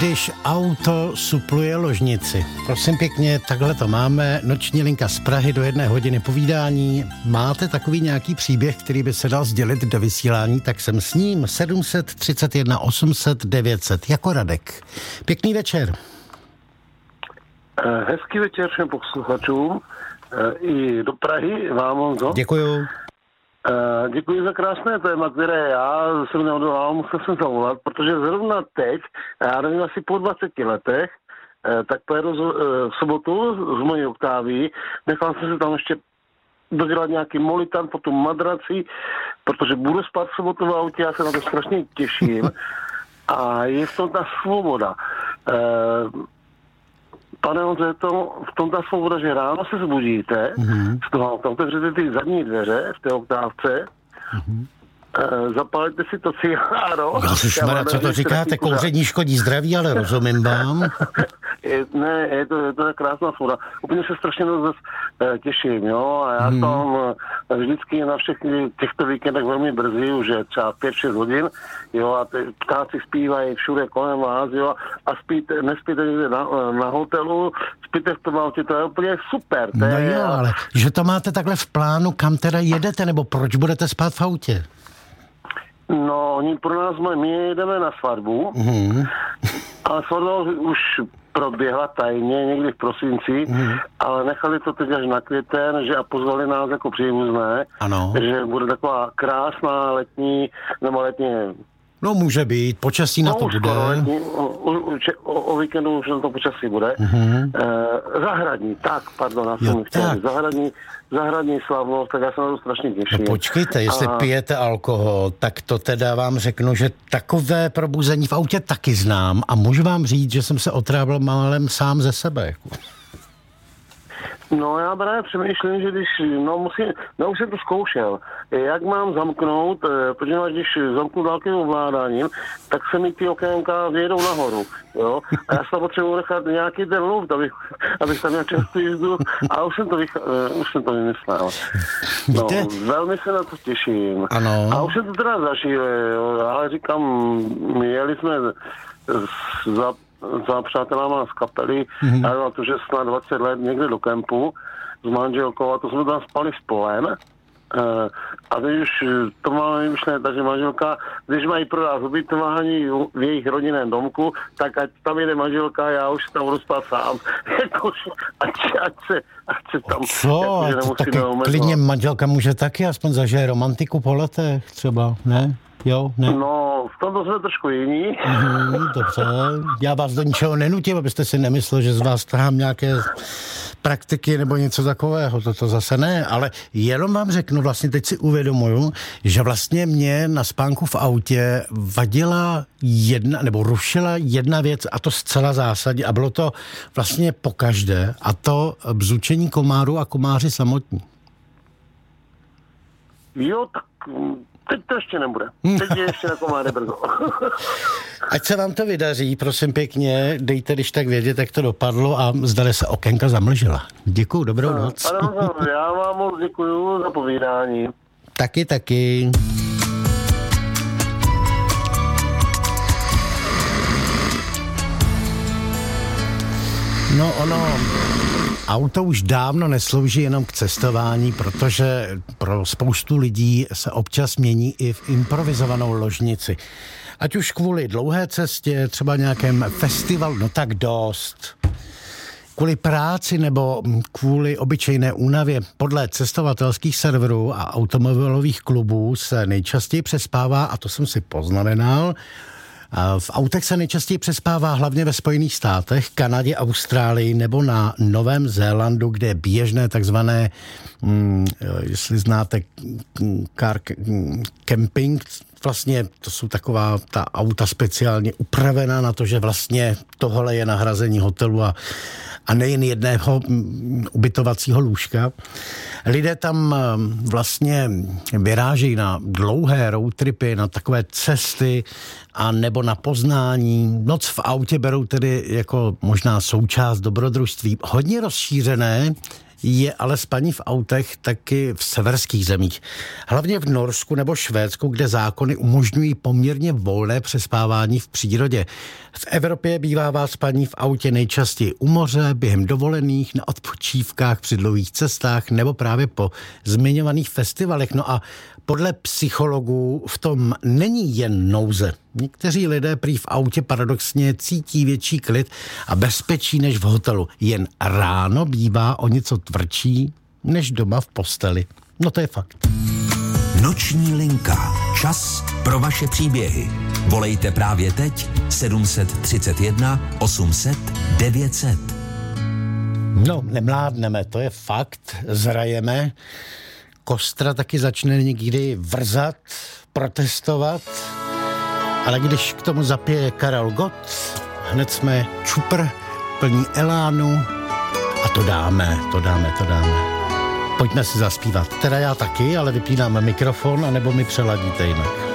Když auto supluje ložnici. Prosím pěkně, takhle to máme. Noční linka z Prahy do 1 hodiny povídání. Máte takový nějaký příběh, který by se dal sdělit do vysílání, tak jsem s ním 731 800 900 jako Radek. Pěkný večer. Hezký večer všem posluchačům i do Prahy vám, Honzo. Děkuju. Děkuji za krásné téma, které já jsem neodolal, musel jsem zavolat, protože zrovna teď, já nevím, asi po 20 letech, tak pojedu v sobotu z mojí Oktáví, nechal jsem se tam ještě dodělat nějaký molitan, potom madraci, protože budu spát v sobotu v autě, já se na to strašně těším a je v tom ta svoboda. Pane Honzo, je to v tom ta svoboda, že ráno se zbudíte, z toho auta otevřete ty zadní dveře v té Oktávce, zapálíte si to cigáro. Ježišmarja, co to říkáte? Kouření škodí zdraví, ale rozumím vám. Je to krásná svoboda. Úplně se strašně moc těším, jo, a já tam vždycky na všech těchto víkendech velmi brzy, už je třeba 5-6 hodin, jo, a ty ptáci zpívají všude kolem vás, jo, a nespíte na hotelu, spíte v tom autě, to je úplně super. No jo, ale že to máte takhle v plánu, kam teda jedete, nebo proč budete spát v autě? No, oni pro nás, my jedeme na svatbu, ale svatba už proběhla tajně někdy v prosinci, ale nechali to teď až na květen, že a pozvali nás jako příbuzné, že bude taková krásná letní, nebo letně... No může být, počasí na to bude. O víkendu už na to počasí bude. Zahradní, zahradní slavnost, tak já se na to strašně těším. No počkejte, jestli pijete alkohol, tak to teda vám řeknu, že takové probuzení v autě taky znám a můžu vám říct, že jsem se otrávil málem sám ze sebe. No já právě přemýšlím, že už jsem to zkoušel, jak mám zamknout, protože když zamknu dálkovým ovládáním, tak se mi ty okénka vědou nahoru, jo, a já se potřebuji nechat nějaký ten luft, abych tam měl často jízdu, a už jsem to vymyslel. No, velmi se na to těším. Ano. A už jsem to teda zažil, jo, ale říkám, jeli jsme za přátelama z kapely, já na to, že snad 20 let někde do kempu s manželkou a to jsme tam spali spolem. A teď už to máme vymyšlené, takže manželka, když mají pro nás ubytování v jejich rodinném domku, tak ať tam jede manželka, já už tam budu spát sám. ať se tam... Co? Taky klidně manželka může taky aspoň zažije romantiku po letech třeba, ne? Jo, ne? No, v tomto jsme trošku jiní. Dobře, já vás do ničeho nenutím, abyste si nemyslel, že z vás tahám nějaké praktiky nebo něco takového, to zase ne, ale jenom vám řeknu, vlastně teď si uvědomuju, že vlastně mě na spánku v autě vadila rušila jedna věc a to zcela zásadně a bylo to vlastně pokaždé a to bzučení komárů a komáři samotní. Jo, tak... Teď to ještě nebude. Teď je ještě na komáře brzo. Ať se vám to vydaří, prosím pěkně, dejte když tak vědět, jak to dopadlo a zdali se okénka zamlžila. Děkuju, dobrou noc. Ano, já vám moc děkuju za povídání. Taky. No auto už dávno neslouží jenom k cestování, protože pro spoustu lidí se občas mění i v improvizovanou ložnici. Ať už kvůli dlouhé cestě, třeba nějakém festivalu, no tak dost. Kvůli práci nebo kvůli obyčejné únavě podle cestovatelských serverů a automobilových klubů se nejčastěji přespává, a to jsem si poznamenal, v autech se nejčastěji přespává hlavně ve Spojených státech, Kanadě, Austrálii nebo na Novém Zélandu, kde je běžné takzvané, jestli znáte car camping, vlastně to jsou taková ta auta speciálně upravená na to, že vlastně tohle je nahrazení hotelu a nejen jedného ubytovacího lůžka. Lidé tam vlastně vyrážejí na dlouhé roadtripy, na takové cesty a nebo na poznání. Noc v autě berou tedy jako možná součást dobrodružství. Hodně rozšířené je ale spaní v autech taky v severských zemích. Hlavně v Norsku nebo Švédsku, kde zákony umožňují poměrně volné přespávání v přírodě. V Evropě bývá spaní v autě nejčastěji u moře, během dovolených, na odpočívkách, při dlouhých cestách nebo právě po zmiňovaných festivalech. No a podle psychologů v tom není jen nouze. Někteří lidé prý v autě paradoxně cítí větší klid a bezpečí než v hotelu. Jen ráno bývá o něco tvrdší než doma v posteli. No to je fakt. Noční linka. Čas pro vaše příběhy. Volejte právě teď 731 800 900. No, nemládneme, to je fakt. Zrajeme. Kostra taky začne někdy vrzat, protestovat. Ale když k tomu zapěje Karel Gott, hned jsme čupr, plní elánu a to dáme. Pojďme si zaspívat. Teda já taky, ale vypínáme mikrofon, anebo mi přeladíte jinak.